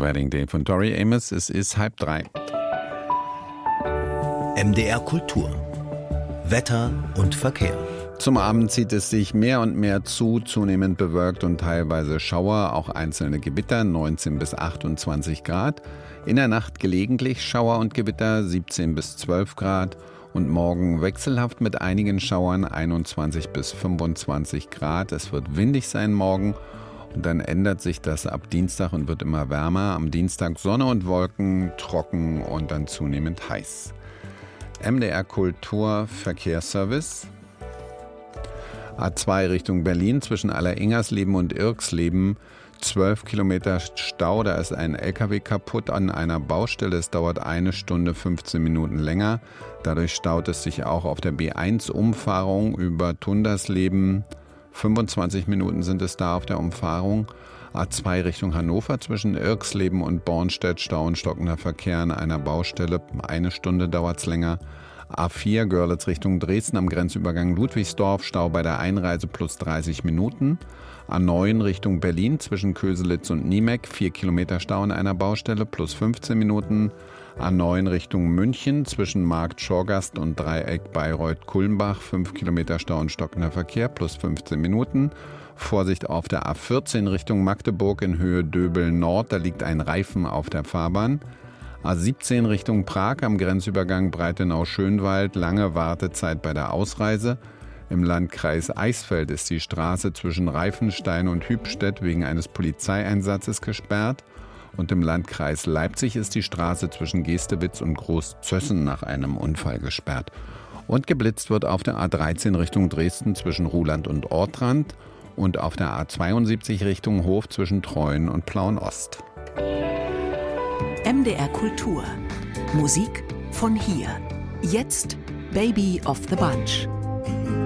Wedding Day von Tori Amos. Es ist 2:30. MDR Kultur. Wetter und Verkehr. Zum Abend zieht es sich mehr und mehr zu, zunehmend bewölkt und teilweise Schauer, auch einzelne Gewitter, 19 bis 28 Grad. In der Nacht gelegentlich Schauer und Gewitter, 17 bis 12 Grad. Und morgen wechselhaft mit einigen Schauern, 21 bis 25 Grad. Es wird windig sein morgen. Und dann ändert sich das ab Dienstag und wird immer wärmer. Am Dienstag Sonne und Wolken, trocken und dann zunehmend heiß. MDR Kultur Verkehrsservice. A2 Richtung Berlin zwischen Alleringers-Leben und Irksleben. 12 Kilometer Stau, da ist ein LKW kaputt an einer Baustelle. Es dauert 1 Stunde 15 Minuten länger. Dadurch staut es sich auch auf der B1-Umfahrung über Tundersleben. 25 Minuten sind es da auf der Umfahrung. A2 Richtung Hannover zwischen Irksleben und Bornstedt, Stau und stockender Verkehr an einer Baustelle. 1 Stunde dauert es länger. A4 Görlitz Richtung Dresden am Grenzübergang Ludwigsdorf, Stau bei der Einreise plus 30 Minuten. A9 Richtung Berlin zwischen Köselitz und Niemeck, 4 Kilometer Stau an einer Baustelle plus 15 Minuten. A9 Richtung München zwischen Markt Schorgast und Dreieck Bayreuth-Kulmbach, 5 Kilometer Stau und stockender Verkehr plus 15 Minuten. Vorsicht auf der A14 Richtung Magdeburg in Höhe Döbel Nord, da liegt ein Reifen auf der Fahrbahn. A17 Richtung Prag am Grenzübergang Breitenau-Schönwald, lange Wartezeit bei der Ausreise. Im Landkreis Eisfeld ist die Straße zwischen Reifenstein und Hübstedt wegen eines Polizeieinsatzes gesperrt. Und im Landkreis Leipzig ist die Straße zwischen Gestewitz und Großzössen nach einem Unfall gesperrt. Und geblitzt wird auf der A13 Richtung Dresden zwischen Ruhland und Ortrand und auf der A72 Richtung Hof zwischen Treuen und Plauen-Ost. MDR Kultur. Musik von hier. Jetzt Baby of the Bunch.